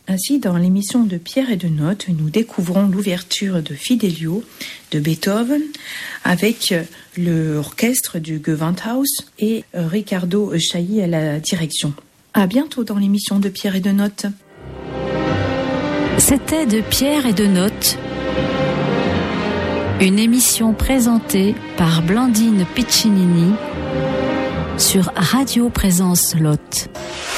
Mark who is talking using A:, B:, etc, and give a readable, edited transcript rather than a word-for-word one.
A: Ainsi, dans l'émission de Pierre et de Notes, nous découvrons l'ouverture de Fidelio de Beethoven avec l'orchestre du Gewandhaus et Riccardo Chailly à la direction. À bientôt dans l'émission de Pierre et de Notes.
B: C'était de Pierre et de Notes, une émission présentée par Blandine Piccinini sur Radio Présence Lot.